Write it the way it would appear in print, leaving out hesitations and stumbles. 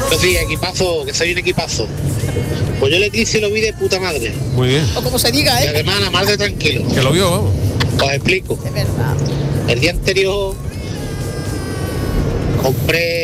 Pues sí, equipazo, que soy un equipazo. Pues yo el eclipse lo vi de puta madre. Muy bien. O como se diga, Y además, la madre tranquilo. Que lo vio, vamos. Os explico. Es verdad. El día anterior compré